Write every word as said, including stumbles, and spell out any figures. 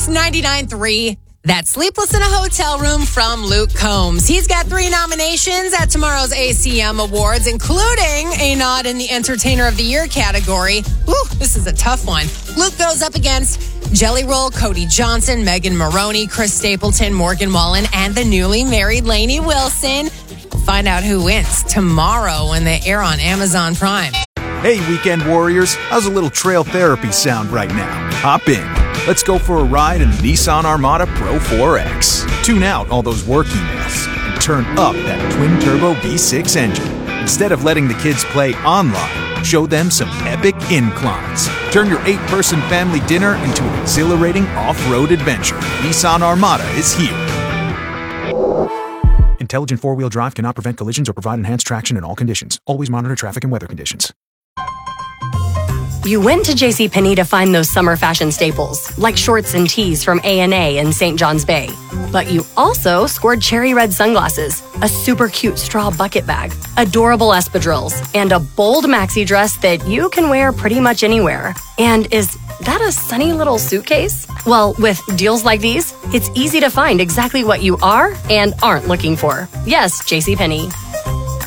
ninety-nine point three. That's Sleepless in a Hotel Room from Luke Combs. He's got three nominations at tomorrow's A C M Awards, including a nod in the Entertainer of the Year category. Woo, this is a tough one. Luke goes up against Jelly Roll, Cody Johnson, Megan Maroney, Chris Stapleton, Morgan Wallen, and the newly married Lainey Wilson. We'll find out who wins tomorrow when they air on Amazon Prime. Hey, weekend warriors, how's a little trail therapy sound right now? Hop in. Let's go for a ride in the Nissan Armada Pro four X. Tune out all those work emails and turn up that twin-turbo V six engine. Instead of letting the kids play online, show them some epic inclines. Turn your eight-person family dinner into an exhilarating off-road adventure. Nissan Armada is here. Intelligent four-wheel drive cannot prevent collisions or provide enhanced traction in all conditions. Always monitor traffic and weather conditions. You went to JCPenney to find those summer fashion staples, like shorts and tees from A and A in Saint John's Bay. But you also scored cherry red sunglasses, a super cute straw bucket bag, adorable espadrilles, and a bold maxi dress that you can wear pretty much anywhere. And is that a sunny little suitcase? Well, with deals like these, it's easy to find exactly what you are and aren't looking for. Yes, JCPenney.